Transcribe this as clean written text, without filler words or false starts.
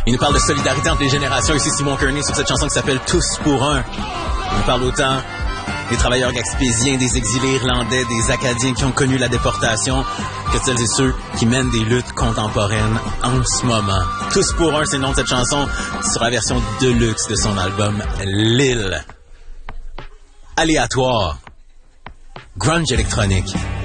Il nous parle de solidarité entre les générations. Ici Simon Kearney sur cette chanson qui s'appelle Tous pour un. Il nous parle autant des travailleurs gaspésiens, des exilés irlandais, des Acadiens qui ont connu la déportation, que celles et ceux qui mènent des luttes contemporaines en ce moment. Tous pour un, c'est le nom de cette chanson sur la version deluxe de son album L'Île. Aléatoire. Grunge électronique.